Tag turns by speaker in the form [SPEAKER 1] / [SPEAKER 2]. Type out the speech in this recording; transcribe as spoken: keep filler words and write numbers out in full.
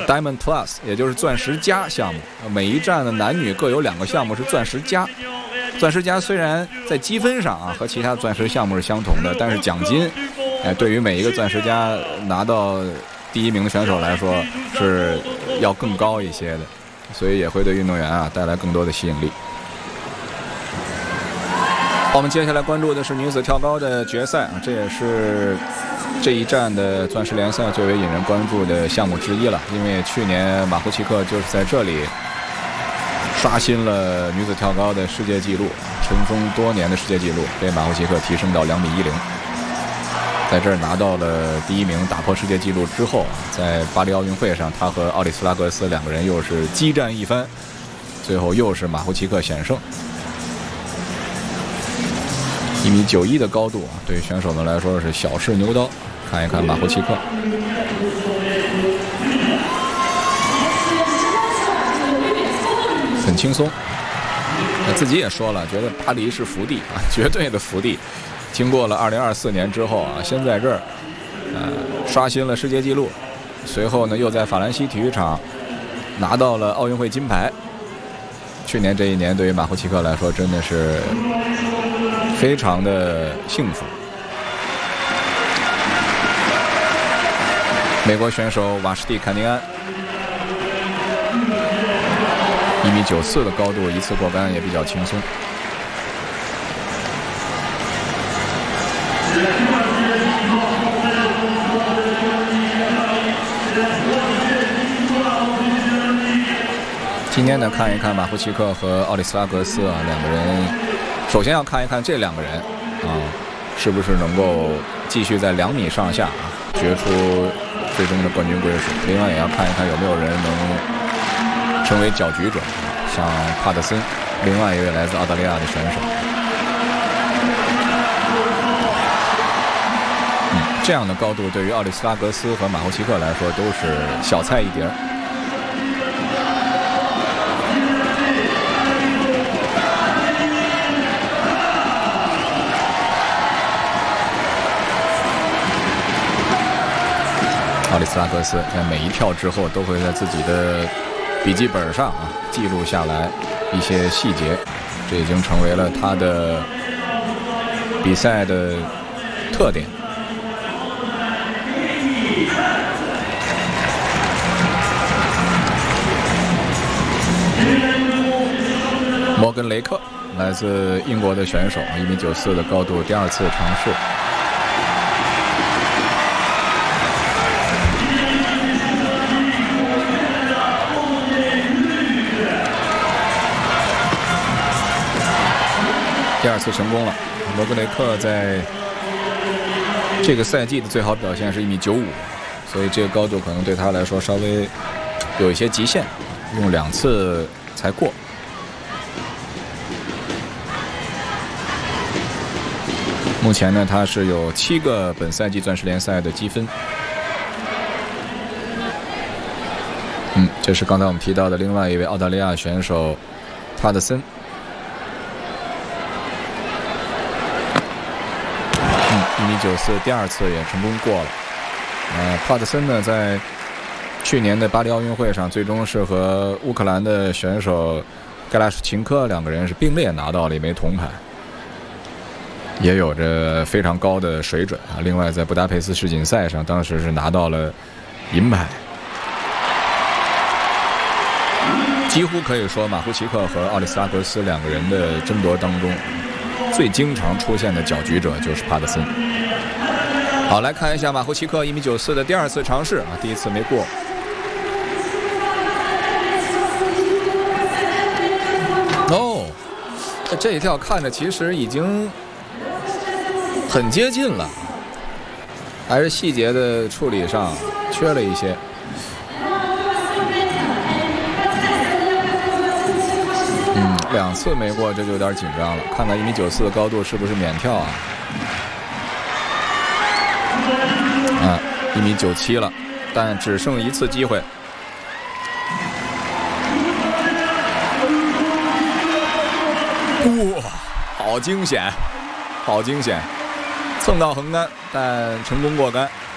[SPEAKER 1] Diamond Plus， 也就是钻石加项目。每一站的男女各有两个项目是钻石加。钻石加虽然在积分上啊和其他钻石项目是相同的，但是奖金，哎，对于每一个钻石加拿到第一名的选手来说是要更高一些的，所以也会对运动员啊带来更多的吸引力。我们接下来关注的是女子跳高的决赛啊，这也是这一站的钻石联赛最为引人关注的项目之一了，因为去年马库奇克就是在这里刷新了女子跳高的世界纪录，尘封多年的世界纪录被马库奇克提升到两米一零，在这儿拿到了第一名，打破世界纪录之后，在巴黎奥运会上，他和奥里斯拉格斯两个人又是激战一番，最后又是马库奇克险胜。一米九一的高度啊，对于选手们来说是小试牛刀。看一看马库奇克，很轻松。他自己也说了，觉得巴黎是福地啊，绝对的福地。经过了二零二四年之后啊，先在这儿，呃，刷新了世界纪录，随后呢又在法兰西体育场拿到了奥运会金牌。去年这一年对于马库奇克来说真的是非常的幸福。美国选手瓦什蒂·坎尼安，一米九四的高度，一次过杆也比较轻松。今天呢，看一看马库奇克和奥里斯拉格斯啊，两个人，首先要看一看这两个人啊，是不是能够继续在两米上下啊决出最终的冠军归属。另外也要看一看有没有人能成为搅局者，像帕特森，另外一位来自澳大利亚的选手。嗯，这样的高度对于奥里斯拉格斯和马库奇克来说都是小菜一碟。奥里斯拉格斯在每一跳之后都会在自己的笔记本上啊记录下来一些细节，这已经成为了他的比赛的特点。摩根雷克来自英国的选手，一米九四的高度，第二次尝试。第二次成功了。摩根雷克在这个赛季的最好表现是一米九五，所以这个高度可能对他来说稍微有一些极限，用两次才过。目前呢，他是有七个本赛季钻石联赛的积分。嗯，这是刚才我们提到的另外一位澳大利亚选手帕特森。一米九四，第二次也成功过了。呃，帕特森呢，在去年的巴黎奥运会上，最终是和乌克兰的选手盖拉什琴科两个人是并列拿到了一枚铜牌，也有着非常高的水准啊。另外，在布达佩斯世锦赛上，当时是拿到了银牌。几乎可以说，马库奇克和奥里斯拉格斯两个人的争夺当中，最经常出现的搅局者就是帕特森。好，来看一下马库奇克一米九四的第二次尝试啊，第一次没过。哦，这一跳看着其实已经很接近了，还是细节的处理上缺了一些。嗯，两次没过，这就有点紧张了。看看一米九四的高度是不是免跳啊？啊，一米九七了，但只剩一次机会。哇，好惊险，好惊险！蹭到横杆，但成功过杆。